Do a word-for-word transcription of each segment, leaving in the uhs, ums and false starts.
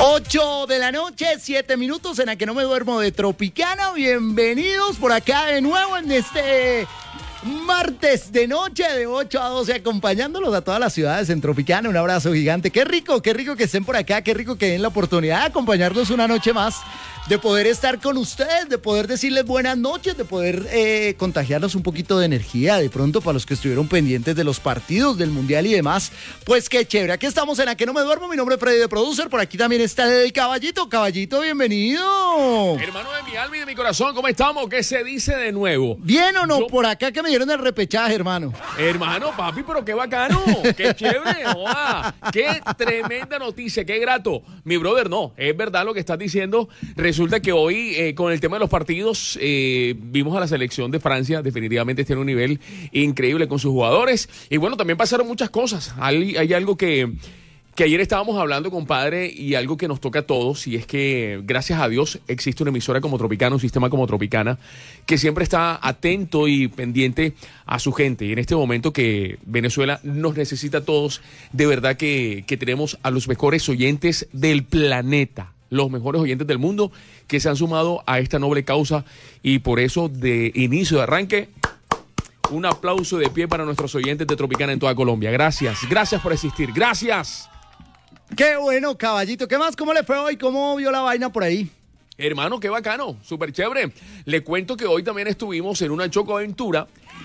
ocho de la noche, siete minutos en la que no me duermo de Tropicana. Bienvenidos por acá de nuevo en este martes de noche de ocho a doce, acompañándolos a todas las ciudades en Tropicana. Un abrazo gigante. Qué rico, qué rico que estén por acá, qué rico que den la oportunidad de acompañarnos una noche más, de poder estar con ustedes, de poder decirles buenas noches, de poder eh, contagiarlos un poquito de energía, de pronto para los que estuvieron pendientes de los partidos del Mundial y demás. Pues qué chévere, aquí estamos en La Que No Me Duermo. Mi nombre es Freddy de Producer, por aquí también está el Caballito. Caballito, bienvenido. Hermano de mi alma y de mi corazón, ¿cómo estamos? ¿Qué se dice de nuevo? ¿Bien o no? Yo... Por acá que me dieron el repechaje, hermano. Hermano, papi, pero qué bacano, qué chévere, ¡Oa! Qué tremenda noticia, qué grato. Mi brother, no, es verdad lo que estás diciendo. Resulta que hoy, eh, con el tema de los partidos, eh, vimos a la selección de Francia, definitivamente tiene un nivel increíble con sus jugadores. Y bueno, también pasaron muchas cosas. Hay, hay algo que... que ayer estábamos hablando, compadre, y algo que nos toca a todos, y es que, gracias a Dios, existe una emisora como Tropicana, un sistema como Tropicana, que siempre está atento y pendiente a su gente. Y en este momento que Venezuela nos necesita a todos, de verdad que, que tenemos a los mejores oyentes del planeta, los mejores oyentes del mundo, que se han sumado a esta noble causa, y por eso, de inicio de arranque, un aplauso de pie para nuestros oyentes de Tropicana en toda Colombia. Gracias, gracias por existir, gracias. Qué bueno, Caballito. ¿Qué más? ¿Cómo le fue hoy? ¿Cómo vio la vaina por ahí? Hermano, qué bacano, súper chévere. Le cuento que hoy también estuvimos en una chocoaventura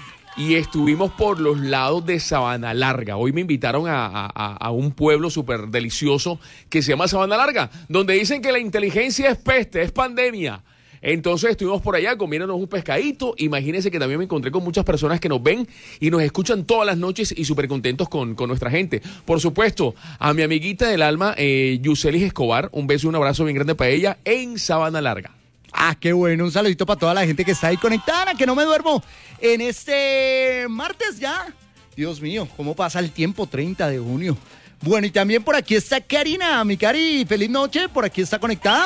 y estuvimos por los lados de Sabana Larga. Hoy me invitaron a, a, a un pueblo súper delicioso que se llama Sabana Larga, donde dicen que la inteligencia es peste, es pandemia. Entonces estuvimos por allá comiéndonos un pescadito. Imagínense que también me encontré con muchas personas que nos ven y nos escuchan todas las noches y súper contentos con, con nuestra gente. Por supuesto, a mi amiguita del alma, eh, Yuselis Escobar, un beso y un abrazo bien grande para ella en Sabana Larga. Ah, qué bueno, un saludito para toda la gente que está ahí conectada, que no me duermo en este martes ya. Dios mío, cómo pasa el tiempo, treinta de junio. Bueno, y también por aquí está Karina, mi Cari, feliz noche, por aquí está conectada.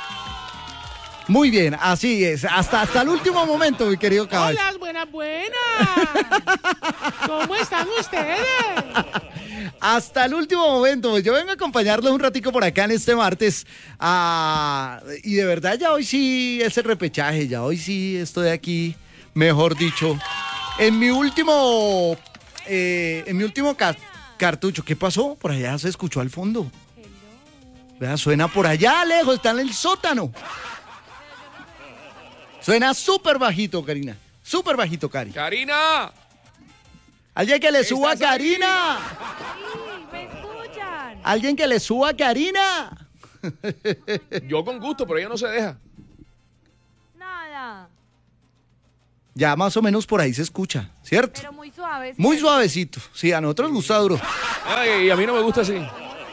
Muy bien, así es, hasta, hasta el último momento, mi querido caballo. Hola, buenas, buenas. ¿Cómo están ustedes? Hasta el último momento, pues yo vengo a acompañarlos un ratico por acá en este martes. Ah, y de verdad ya hoy sí es el repechaje, ya hoy sí estoy aquí, mejor dicho, en mi último, eh, en mi último ca- cartucho. ¿Qué pasó? Por allá se escuchó al fondo. Vea, suena por allá lejos, está en el sótano. Suena súper bajito, Karina. Súper bajito, Cari. ¡Karina! Alguien que le suba a ¿Estás ahí? Karina. Sí, me escuchan. Alguien que le suba a Karina. Yo con gusto, pero ella no se deja. Nada. Ya más o menos por ahí se escucha, ¿cierto? Pero muy suave. Muy ¿cierto? suavecito. Sí, a nosotros nos gusta duro. Ay, y a mí no me gusta así.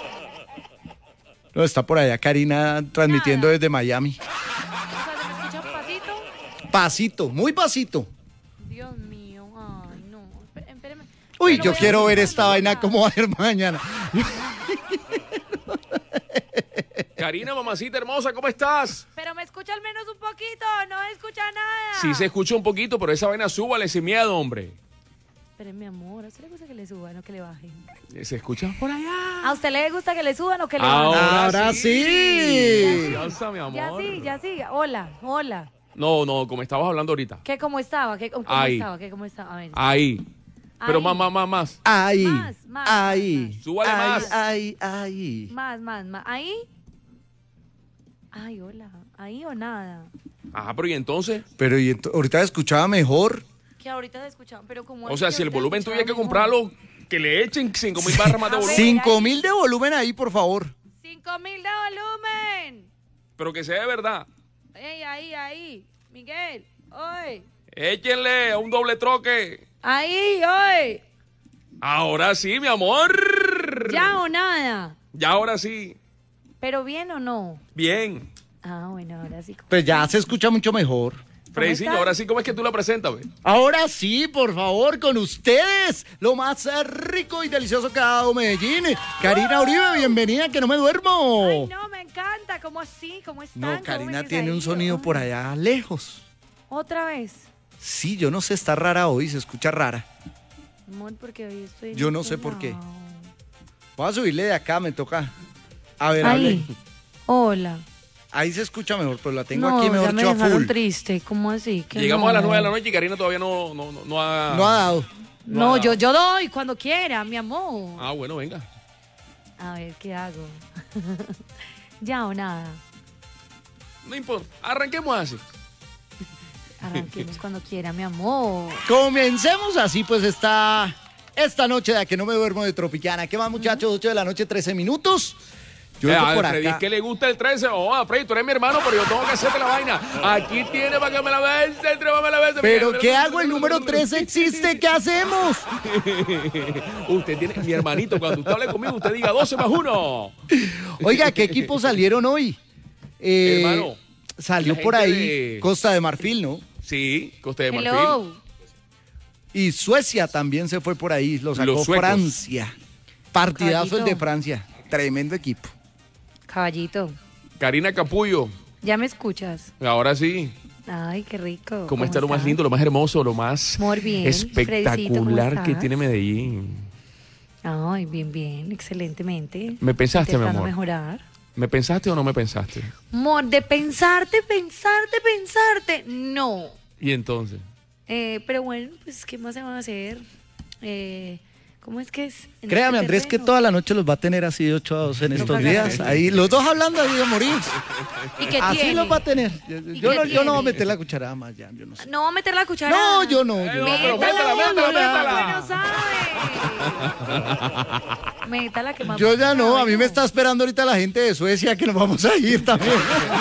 No, está por allá Karina transmitiendo Nada. desde Miami. O sea, ¿se me escucha pasito? Pasito, muy pasito. Dios mío, ay, no. Espé- Espéreme. Uy, Pero yo voy a quiero ver escuchar esta bien. vaina cómo va a ir mañana. Karina, mamacita hermosa, ¿cómo estás? Pero me escucha al menos un poquito, no me escucha nada. Sí se escucha un poquito, pero esa vaina súbale sin miedo, hombre. Pero mi amor, ¿a usted le gusta que le suban o que le bajen? ¿Se escucha por allá? ¿A usted le gusta que le suban o que le bajen? Ahora, Ahora sí. sí. Gracias, mi amor. Ya sí, ya sí. Hola, hola. No, no, como estabas hablando ahorita. ¿Qué cómo estaba? ¿Qué cómo Ahí. estaba? ¿Qué cómo estaba? A ver. Ahí. Pero Ahí. más, más, más, más. Ahí, Más, más, ahí. más. Súbale ahí, más. Ahí, ahí. Más, más, más. ¿Ahí? Ay, hola. ¿Ahí o nada? Ajá, pero ¿y entonces? Pero y ento- ahorita escuchaba mejor. Que ahorita se escuchaban, pero como... O sea, si el volumen tuviera que comprarlo, que le echen cinco mil barras más de A ver. volumen. Cinco mil de volumen ahí, por favor. ¡Cinco mil de volumen! Pero que sea de verdad. ¡Ey, ahí, ahí! Miguel, hoy. Échenle a un doble troque. ¡Ahí, hoy! Ahora sí, mi amor. ¿Ya o nada? Ya ahora sí. ¿Pero bien o no? Bien. Ah, bueno, ahora sí. Pues ya se escucha mucho mejor. Freddy, está? ahora sí, ¿cómo es que tú la presentas, ve? Ahora sí, por favor, con ustedes, lo más eh, rico y delicioso que ha dado Medellín. Karina Uribe, bienvenida, que no me duermo. Ay, no, me encanta. ¿Cómo así? ¿Cómo están? No, ¿Cómo Karina les tiene ha un ido? sonido Ay, por allá lejos. ¿Otra vez? Sí, yo no sé, está rara hoy, se escucha rara. Amor, porque hoy estoy... en Yo no otro sé por qué. lado. Voy a subirle de acá, me toca. A ver, Ahí. hable. Hola. Ahí se escucha mejor, pero la tengo No, aquí mejor ya me dicho a dejaron full. triste. ¿Cómo así? Que Llegamos no? a las nueve de la noche y Karina todavía no, no, no, no ha... No ha dado. no No, ha yo, dado. yo doy cuando quiera, mi amor. Ah, bueno, venga. A ver, ¿qué hago? Ya o nada. No importa. Arranquemos así. Arranquemos cuando quiera, mi amor. Comencemos así, pues esta, esta noche de A que no me duermo de Tropicana. ¿Qué más, muchachos? ocho de la noche, trece minutos. Yo Eh, entro a por ver, Freddy, acá. es que le gusta el trece. Oh, ah, Freddy, tú eres mi hermano, pero yo tengo que hacerte la vaina. Aquí tiene para que me la bese, me la bese. ¿Pero qué hago? El número trece existe. ¿Qué hacemos? Usted tiene, mi hermanito, cuando usted hable conmigo, usted diga doce más uno. Oiga, ¿qué equipos salieron hoy? Eh, Hermano, Salió la por gente ahí de- Costa de Marfil, ¿no? Sí, Costa de Marfil. Hello. Y Suecia también se fue por ahí. Lo sacó Los suecos. Francia. Partidazo el Caballito. de Francia. Tremendo equipo. Caballito, Karina Capullo, ¿ya me escuchas? ahora sí. Ay, qué rico. ¿Cómo está lo más estás? lindo, lo más hermoso, lo más Muy bien. Fredicito, espectacular ¿cómo que estás? tiene Medellín? Ay, bien, bien, excelentemente. ¿Me pensaste, mi Intentando amor? mejorar. ¿Me pensaste o no me pensaste? Amor, de pensarte, pensarte, pensarte, no. Y entonces, Eh, pero bueno, pues, ¿qué más se van a hacer? Eh, ¿Cómo es que es? en Créame, este Andrés, que terreno? toda la noche los va a tener así de ocho a dos en estos pagará. días. Ahí, los dos hablando ahí de morir. ¿Y qué Así tiene? los va a tener. Yo, ¿Y yo qué no, yo no voy a tiene? meter la cucharada más ya, yo no sé. No va a meter la cuchara. No, yo no. Eh, yo no, no. pero Métala, métala, métala, bueno, métala. sabe. Métala que más Yo ya no, a mí bueno. me está esperando ahorita la gente de Suecia que nos vamos a ir también.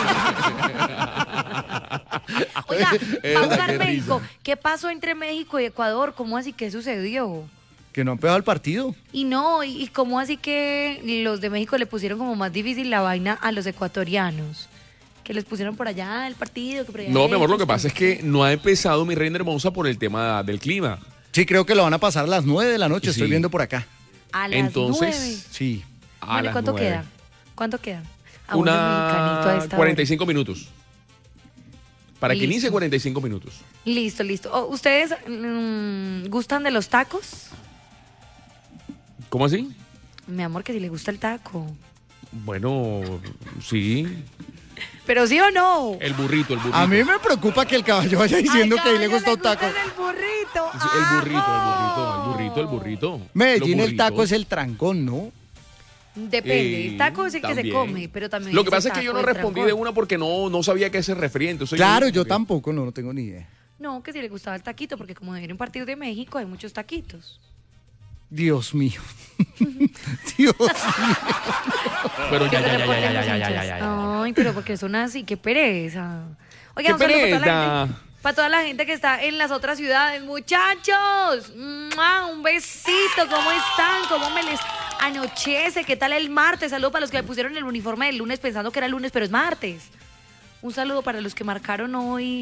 Oiga, Eh, va a jugar qué México. risa. ¿Qué pasó entre México y Ecuador? ¿Cómo así? ¿Qué sucedió? Que no han pegado el partido. Y no, y, y cómo así que los de México le pusieron como más difícil la vaina a los ecuatorianos. Que les pusieron por allá el partido. Que por allá no, mi amor, lo que esto. pasa es que no ha empezado mi reina hermosa por el tema del clima. Sí, creo que lo van a pasar a las nueve de la noche, Sí. estoy viendo por acá. A las Entonces, nueve. Sí. A Vale, las ¿cuánto nueve. queda? ¿Cuánto queda? A uno mexicanito a Una esta cuarenta y hora. cinco minutos. Para que Listo. inicie cuarenta y cinco minutos. Listo, listo. Oh, ¿Ustedes mm, gustan de los tacos? ¿Cómo así? Mi amor, que si le gusta el taco. Bueno, sí. ¿Pero sí o no? El burrito, el burrito. A mí me preocupa que el caballo vaya diciendo Al que ahí le caballo gusta un taco. El burrito. Sí, el burrito, el burrito, el ¡Ajo! burrito, el burrito. Medellín, Los el taco burritos. es el trancón, ¿no? Depende, Eh, el taco es el que se también. come, pero también Lo que ese pasa es que yo taco no de respondí trancón. de una porque no, no sabía a qué se refería. Entonces Claro, yo como que- tampoco, no, no tengo ni idea. No, que si le gustaba el taquito, porque como viene un partido de México, hay muchos taquitos. Dios mío. Dios mío. Pero ya, Que se ya, ya, reporten ya, ya, los ya, ya, hinchas. ya, ya, ya. Ay, pero porque son así, qué pereza. ¡Qué Oigan, un saludo para toda, la pereza! gente, para toda la gente que está en las otras ciudades. Muchachos, ¡mua! Un besito, ¿cómo están? ¿Cómo me les anochece? ¿Qué tal el martes? Saludo para los que me pusieron el uniforme del lunes pensando que era lunes, pero es martes. Un saludo para los que marcaron hoy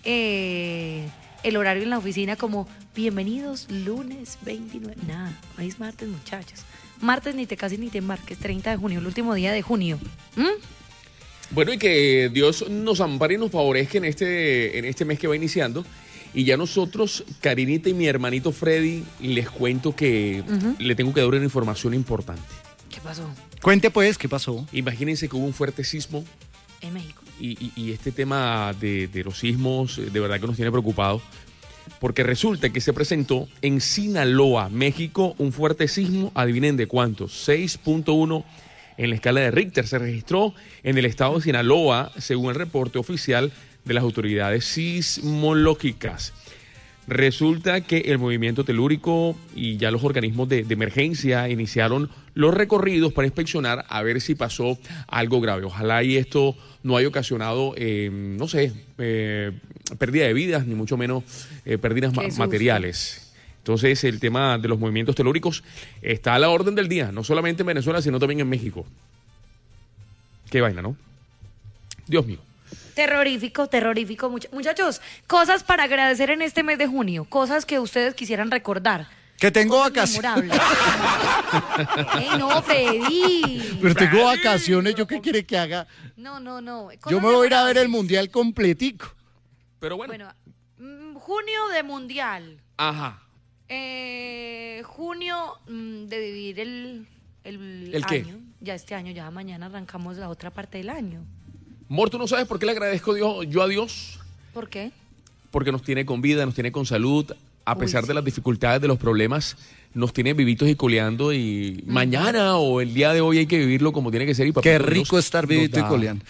eh, el horario en la oficina como bienvenidos lunes veintinueve. Nada, hoy es martes, muchachos. Martes ni te cases ni te embarques, treinta de junio, el último día de junio. ¿Mm? Bueno, y que Dios nos ampare y nos favorezca en este, en este mes que va iniciando. Y ya nosotros, Karinita y mi hermanito Freddy, les cuento que Ujú. le tengo que dar una información importante. ¿Qué pasó Cuente pues, ¿qué pasó? Imagínense que hubo un fuerte sismo en México? y, y- y este tema de, de los sismos eh, de verdad que nos tiene preocupados. Porque resulta que se presentó en Sinaloa, México, un fuerte sismo, adivinen de cuánto, seis punto uno en la escala de Richter. Se registró en el estado de Sinaloa, según el reporte oficial de las autoridades sismológicas. Resulta que el movimiento telúrico y ya los organismos de, de emergencia iniciaron los recorridos para inspeccionar a ver si pasó algo grave. Ojalá y esto no haya ocasionado, eh, no sé, eh, pérdida de vidas, ni mucho menos eh, pérdidas ma- Qué susto. materiales. Entonces el tema de los movimientos telúricos está a la orden del día, no solamente en Venezuela, sino también en México. Qué vaina, ¿no? Dios mío. Terrorífico, terrorífico. Mucha- Muchachos, cosas para agradecer en este mes de junio. Cosas que ustedes quisieran recordar. Que tengo Cosas vacaciones. memorables. ¡Ey, no, Freddy! Pero tengo vacaciones, ¿yo qué quiere que haga? No, no, no. Yo Cosas me voy a ir a ver el memorables. mundial completico. Pero bueno, Bueno, mm, junio de mundial. ajá. Eh, junio mm, de vivir el, el, ¿El qué? año. Ya este año, ya mañana arrancamos la otra parte del año. Mor, ¿tú no sabes por qué le agradezco Dios, yo a Dios? ¿Por qué? Porque nos tiene con vida, nos tiene con salud, a Uy, pesar sí. de las dificultades, de los problemas, nos tiene vivitos y coleando y mañana o el día de hoy hay que vivirlo como tiene que ser. Y Qué papito rico Dios estar nos vivito y da- coleando.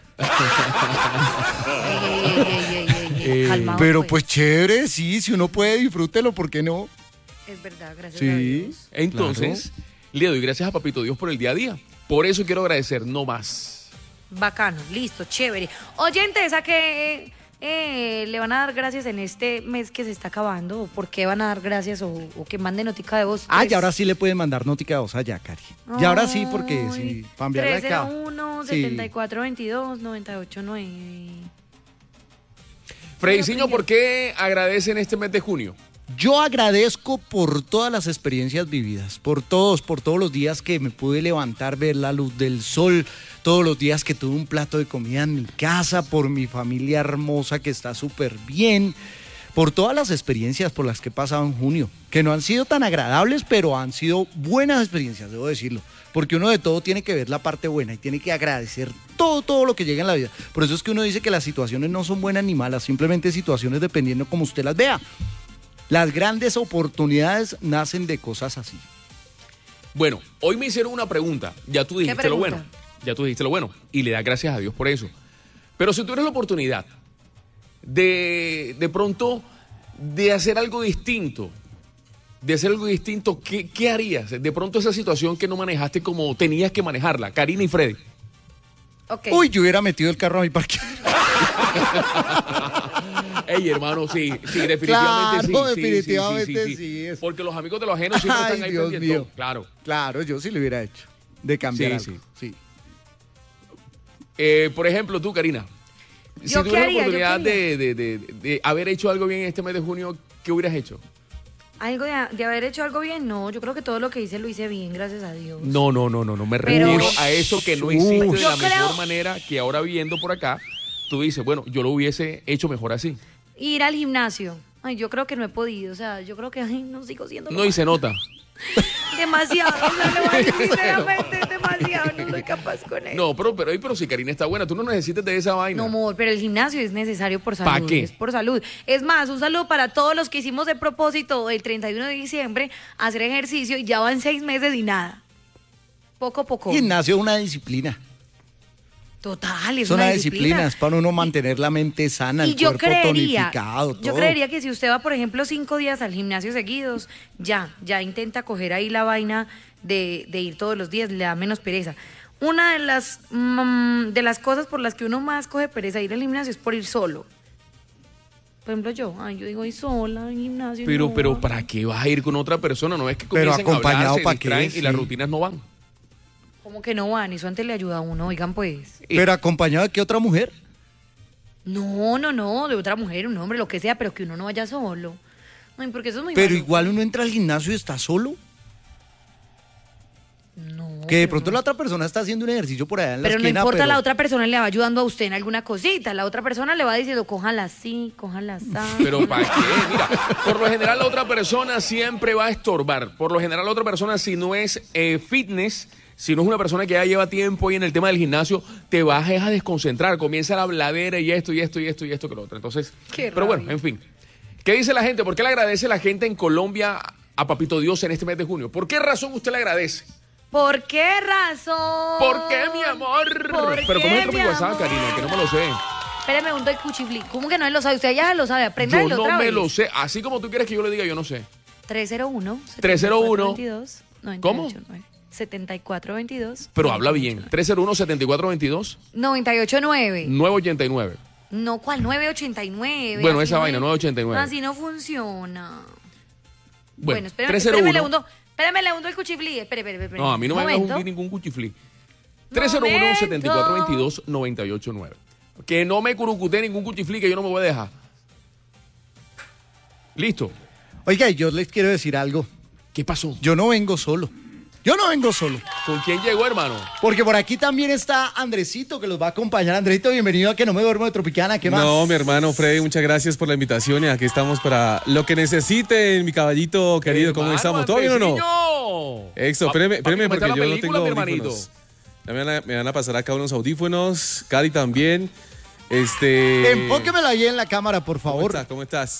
Ey, ey, ey, ey, ey, ey, ey, Eh, calmado, Pero pues chévere, sí, si uno puede, disfrútelo, ¿por qué no? Es verdad, gracias Sí. a Dios. Entonces, le doy gracias a Papito Dios por el día a día. Por eso quiero agradecer, no más. Bacano, listo, chévere. Oyentes, ¿a qué eh, le van a dar gracias en este mes que se está acabando? ¿O por qué van a dar gracias? ¿O, o que mande notica de voz? Ah, Tres- y ahora sí le pueden mandar notica de voz allá, Cari. Y ahora sí, porque Ay, sí, para enviarle acá. tres cero uno, Sí. setenta y cuatro veintidós, noventa y ocho nueve. Frediciño, ¿por qué agradecen este mes de junio? Yo agradezco por todas las experiencias vividas, por todos, por todos los días que me pude levantar, ver la luz del sol, todos los días que tuve un plato de comida en mi casa, por mi familia hermosa que está súper bien, por todas las experiencias por las que he pasado en junio, que no han sido tan agradables, pero han sido buenas experiencias, debo decirlo, porque uno de todo tiene que ver la parte buena y tiene que agradecer todo, todo lo que llega en la vida. Por eso es que uno dice que las situaciones no son buenas ni malas, simplemente situaciones dependiendo como usted las vea. Las grandes oportunidades nacen de cosas así. Bueno, hoy me hicieron una pregunta. Ya tú dijiste lo pregunta? bueno. Ya tú dijiste lo bueno. Y le das gracias a Dios por eso. Pero si tuvieras la oportunidad de, de pronto, de hacer algo distinto, de hacer algo distinto, ¿qué, qué harías? De pronto esa situación que no manejaste como tenías que manejarla. Karina y Freddy. Ok. Uy, yo hubiera metido el carro a mi parque. Ey, hermano, sí, sí, definitivamente Claro, sí, sí, definitivamente sí, sí, sí. sí, es. Porque los amigos de los ajenos siempre Ay, están ahí Dios pendientes. mío. Claro. Claro, yo sí lo hubiera hecho. De cambiar Sí, algo. Sí. Eh, por ejemplo, tú, Karina, si ¿Yo qué tuvieras la haría? ¿Yo qué oportunidad haría? de, de, de, de haber hecho algo bien en este mes de junio, ¿qué hubieras hecho? ¿Algo de, de haber hecho algo bien? No, yo creo que todo lo que hice lo hice bien, gracias a Dios. No, no, no, no, no. Me Pero- refiero a eso que no hiciste de Yo la creo- mejor manera, que ahora viendo por acá, tú dices, bueno, yo lo hubiese hecho mejor así. Ir al gimnasio. Ay, yo creo que no he podido, o sea, yo creo que ay, no sigo siendo lo No, y más- se nota. demasiado, o sea, le voy a decir sinceramente, demasiado, no soy capaz con eso. No, pero, pero, ey, pero si Karina está buena, tú no necesitas de esa vaina. No, amor, pero el gimnasio es necesario por ¿Pa salud. qué? Es por salud. Es más, un saludo para todos los que hicimos de propósito el treinta y uno de diciembre hacer ejercicio y ya van seis meses y nada. Poco a poco. Gimnasio es una disciplina. Total, es Es una una disciplina, es para uno mantener la mente sana, Y el yo cuerpo creería, tonificado, todo. yo creería que si usted va, por ejemplo, cinco días al gimnasio seguidos, ya, ya intenta coger ahí la vaina de, de ir todos los días, le da menos pereza. Una de las, mm, de las cosas por las que uno más coge pereza ir al gimnasio es por ir solo. Por ejemplo, yo, ay, yo digo, ir sola al gimnasio. Pero, no. pero, ¿para qué vas a ir con otra persona? No es que Pero comiencen a hablar, acompañado, se ¿pa' qué? distraen y las Sí. rutinas no van. ¿Cómo que no van? Eso antes le ayuda a uno, oigan pues. Pero acompañado de qué otra mujer. No, no, no, de otra mujer, un hombre, lo que sea, pero que uno no vaya solo. Ay, porque eso es muy Pero malo. igual uno entra al gimnasio y está solo. No, Que de pero pronto no la otra persona está haciendo un ejercicio por allá en la Pero no esquina. importa, pero- la otra persona le va ayudando a usted en alguna cosita. La otra persona le va diciendo, cójala así, cójala así. Pero ¿para qué? Mira, por lo general la otra persona siempre va a estorbar. Por lo general la otra persona, si no es eh, fitness, si no es una persona que ya lleva tiempo ahí en el tema del gimnasio, te vas a desconcentrar. Comienza la habladera y esto, y esto, y esto, y esto, que lo otro. Entonces, Qué pero bueno, rabia. en fin. ¿Qué dice la gente? ¿Por qué le agradece la gente en Colombia a Papito Dios en este mes de junio? ¿Por qué razón usted le agradece? ¿Por qué razón? ¿Por qué, mi amor? ¿Por Pero ¿cómo qué, es el mi WhatsApp, amor? Karina? Que no me lo sé. Espérame un doy cuchiflí. ¿Cómo que no lo sabe? Usted ya lo sabe. Yo Apréndalo no otra me vez. lo sé. Así como tú quieres que yo le diga, yo no sé. tres cero uno, tres cero uno. veintidós, noventa y ¿Cómo? ocho nueve. setenta y cuatro veintidós. Pero habla bien. tres cero uno, setenta y cuatro veintidós, noventa y ocho nueve. nueve ochenta y nueve. No, ¿cuál? nueve ochenta y nueve. Bueno, Así esa no vaina, es- nueve ochenta y nueve. Así no funciona. Bueno, Bueno, espérame, tres cero espérame, le uno. hundo, espérame, le hundo el cuchiflí. Espere, espere, espere. No, a mí no me vengas a Momento. hundir ningún cuchiflí. tres cero uno, setenta y cuatro veintidós, noventa y ocho nueve. Que no me curucute ningún cuchiflí, que yo no me voy a dejar. Listo. Oiga, y yo les quiero decir algo. ¿Qué pasó? Yo no vengo solo. Yo no vengo solo. ¿Con quién llegó, hermano? Porque por aquí también está Andresito, que los va a acompañar. Andresito, bienvenido a Que No Me Duermo de Tropicana. ¿Qué más? No, mi hermano Freddy, muchas gracias por la invitación y aquí estamos para lo que necesite, mi caballito querido. ¿Cómo Hermano, estamos? ¿Todo bien o no? Andresiño. Eso. Eso, Pa- espéreme, papi, espéreme ¿cómo está porque la yo no película, tengo mi hermanito? audífonos. Ya me van, a, me van a pasar acá unos audífonos. Cari también. Este. Enfóquemela ahí en la cámara, por ¿Cómo favor. estás? ¿Cómo estás?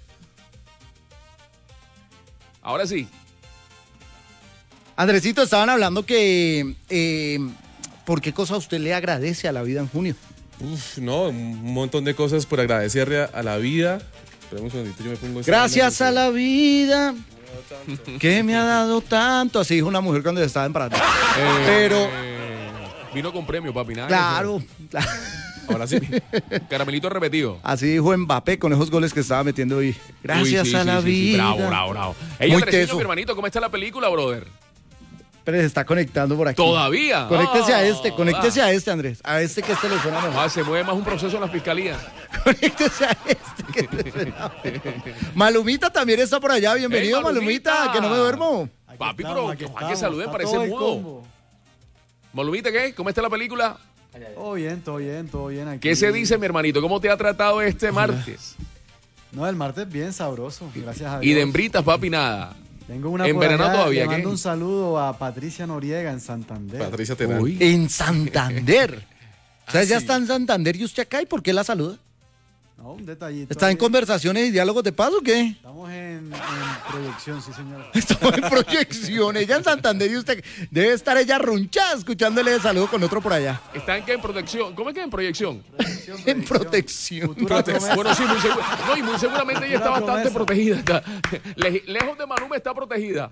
Ahora sí. Andresito, estaban hablando que... eh, ¿por qué cosa usted le agradece a la vida en junio? Uf, no, un montón de cosas por agradecerle a, a la vida. Espérame un segundito, yo me pongo esta Gracias vaina a la vida porque- que me ha dado tanto. Así dijo una mujer cuando estaba en Prato. Pero, Eh, vino con premio, papi. Nada que claro, claro, hacer. Ahora sí. Caramelito repetido. así dijo Mbappé con esos goles que estaba metiendo hoy. Gracias Uy, sí, a sí, la sí, sí. vida. Bravo, bravo, bravo. Ey, Muy Andresito, teso. mi hermanito, ¿cómo está la película, brother? Pero se está conectando por aquí. ¿Todavía? Conéctese a Ah, este, conéctese ah. a este, Andrés. A este que este le suena mejor. Ah, se mueve más un proceso en la fiscalía. Conéctese a este que este suena mejor. Malumita también está por allá. Bienvenido, Ey, Malumita. Malumita, que no me duermo. Aquí Papi, estamos, pero aquí que Juan que estamos, salude, está parece todo el mudo. combo. Malumita, ¿qué? ¿Cómo está la película? Todo bien, todo bien, todo bien aquí. ¿Qué se dice, mi hermanito? ¿Cómo te ha tratado este martes? No, el martes bien sabroso, gracias a Dios. Y de hembritas, papi, nada. Tengo una ¿En por verano allá, todavía, le mando qué? un saludo a Patricia Noriega en Santander. Patricia Terán. Uy. En Santander. O sea, Ah, ya sí. está en Santander y usted acá. ¿Y por qué la saluda? No, un detallito. ¿Está en ahí. conversaciones y diálogos de paz o qué? Estamos en, en proyección, sí señor. Estamos en proyección. Ella en Santander y usted debe estar ella ronchada escuchándole de saludo con otro por allá. ¿Están que en protección? ¿Cómo es que en proyección? Proyección, En proyección. protección. Futura promesa. Bueno, sí, muy seguro. No, y muy seguramente ella está Futura bastante promesa. protegida. Está- le- lejos de Maluma está protegida.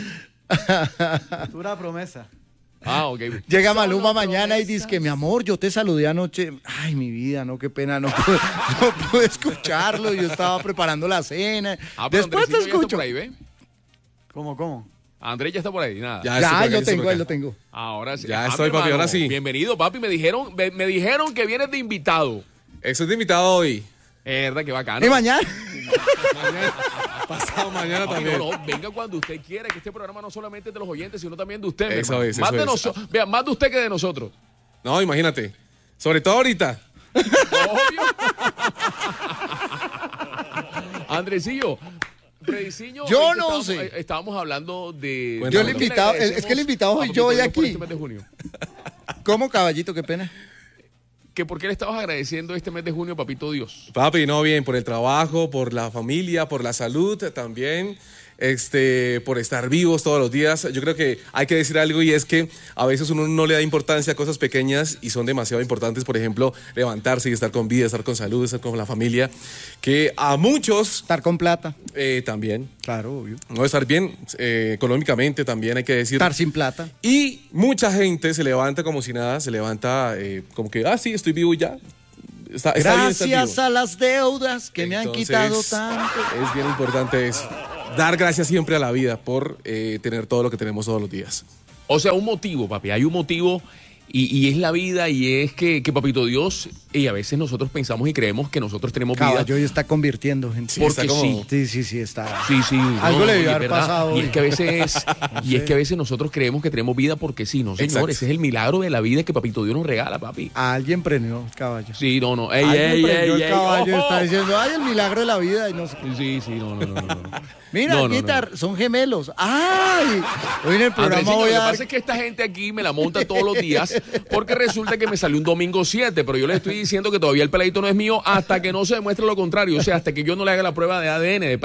Futura promesa. Ah, ok. Llega Maluma Solo mañana y promesas. dice que mi amor, yo te saludé anoche. Ay, mi vida, no, qué pena, no pude, no pude escucharlo. Yo estaba preparando la cena. Ah, pero Después te Andresito ya está escucho. por ahí, ¿ve? ¿Cómo, cómo? Andrés ya está por ahí, nada. Ya, estoy por Ya, acá, yo estoy tengo, por ahí lo acá. tengo. Ahora sí. Ya Ah, estoy, mi papi, hermano, ahora sí. Bienvenido, papi. Me dijeron, me, me dijeron que vienes de invitado. Estoy de invitado hoy. Es verdad, que bacano. Y mañana. Mañana, pasado mañana Papi, también. no, no, venga cuando usted quiera, que este programa no solamente es de los oyentes, sino también de usted. mi Eso hermano. es, más eso de es. nosotros, vea, más de usted que de nosotros. No, imagínate. Sobre todo ahorita. Obvio. Andresillo, Frediciño, Yo ahorita no estábamos- sé. eh, Estábamos hablando de. Yo el de- invitado- le es- es que el invitado soy agradecemos yo a hoy Papito Dios por aquí. este mes de junio. ¿Cómo, caballito? Qué pena. Que por qué le estabas agradeciendo este mes de junio, papito Dios. Papi, no, bien, por el trabajo, por la familia, por la salud también, este, por estar vivos todos los días. Yo creo que hay que decir algo y es que a veces uno no le da importancia a cosas pequeñas y son demasiado importantes. Por ejemplo, levantarse y estar con vida, estar con salud, estar con la familia, que a muchos Estar con plata. eh, también, Claro, obvio. no estar bien eh, económicamente también hay que decir. Estar sin plata. Y mucha gente se levanta como si nada, se levanta eh, como que, ah, sí, estoy vivo y ya. Está, está bien estar Gracias vivo. a las deudas que me han Entonces, quitado tanto. Es bien importante eso. Dar gracias siempre a la vida por eh, tener todo lo que tenemos todos los días. O sea, un motivo, papi. Hay un motivo y, y es la vida y es que, que papito Dios, y a veces nosotros pensamos y creemos que nosotros tenemos vida. Caballo y está convirtiendo gente. Sí, Porque está como- sí. Sí, sí, sí, está. Sí, sí. Algo le y debió es haber verdad. pasado Y hoy. es que a veces, y es que a veces nosotros creemos que tenemos vida porque sí, no, señor. Exacto. Ese es el milagro de la vida que papito Dios nos regala, papi. A alguien premió, caballo. Sí, no, no. Ey, Alguien ey, prendió ey, el ey, caballo y ojo. está diciendo, ay, el milagro de la vida y no sé qué. Sí, sí, no, no, no, no. no. Mira, No, no, Guitar, son gemelos. ¡Ay! Hoy en el programa Andresito, voy lo a que dar... pasa es que esta gente aquí me la monta todos los días porque resulta que me salió un domingo siete, pero yo le estoy diciendo que todavía el peladito no es mío hasta que no se demuestre lo contrario, o sea, hasta que yo no le haga la prueba de A D N, de